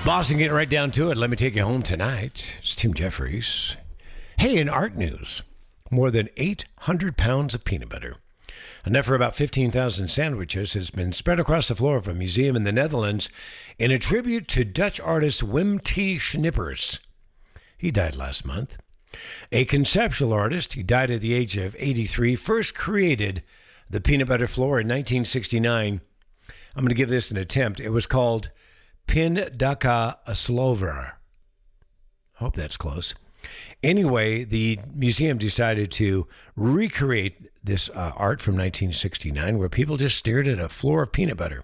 Boston, getting right down to it. Let me take you home tonight. It's Tim Jeffries. Hey, in art news, more than 800 pounds of peanut butter, enough for about 15,000 sandwiches, has been spread across the floor of a museum in the Netherlands in a tribute to Dutch artist Wim T. Snippers. He died last month. A conceptual artist, he died at the age of 83, first created the peanut butter floor in 1969. I'm going to give this an attempt. It was called Pindaka Slover. Hope that's close. Anyway, the museum decided to recreate this art from 1969 where people just stared at a floor of peanut butter.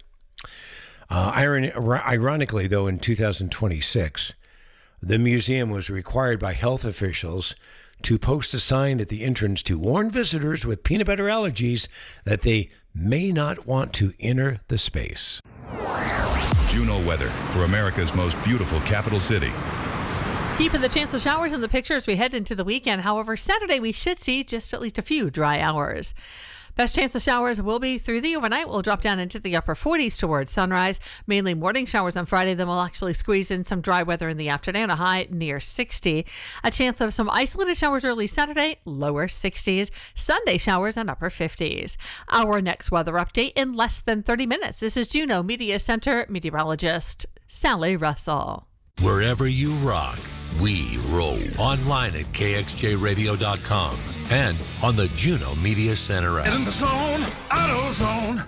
Ironically, though, in 2026, the museum was required by health officials to post a sign at the entrance to warn visitors with peanut butter allergies that they may not want to enter the space. Juno weather for America's most beautiful capital city. Keeping the chance of showers in the picture as we head into the weekend. However, Saturday we should see just at least a few dry hours. Best chance of showers will be through the overnight. We'll drop down into the upper 40s towards sunrise. Mainly morning showers on Friday. Then we'll actually squeeze in some dry weather in the afternoon. A high near 60. A chance of some isolated showers early Saturday. Lower 60s. Sunday showers and upper 50s. Our next weather update in less than 30 minutes. This is Juno Media Center meteorologist Sally Russell. Wherever you rock, we roll. Online at kxjradio.com and on the Juno Media Center app. Get in the zone, AutoZone.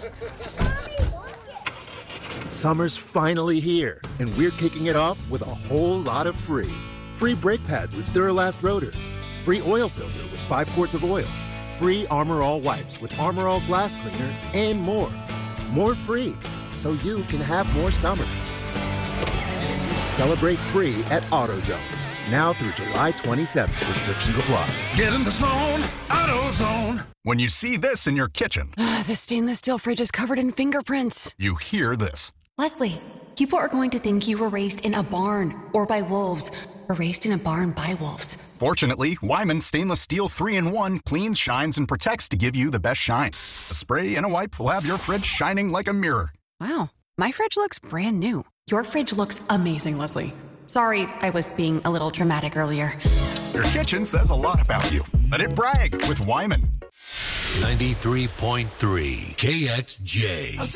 Summer's finally here, and we're kicking it off with a whole lot of free. Free brake pads with Duralast rotors. Free oil filter with 5 quarts of oil. Free Armor All wipes with Armor All glass cleaner, and more. More free, so you can have more summer. Celebrate free at AutoZone. Now through July 27th. Restrictions apply. Get in the zone, AutoZone. When you see this in your kitchen, The stainless steel fridge is covered in fingerprints. you hear this. Leslie, people are going to think you were raised in a barn or by wolves, or raised in a barn by wolves. Fortunately, Wyman Stainless Steel 3-in-1 cleans, shines, and protects to give you the best shine. A spray and a wipe will have your fridge shining like a mirror. Wow, my fridge looks brand new. Your fridge looks amazing, Leslie. Sorry, I was being a little dramatic earlier. Your kitchen says a lot about you. Let it brag with Wyman. 93.3 KXJ.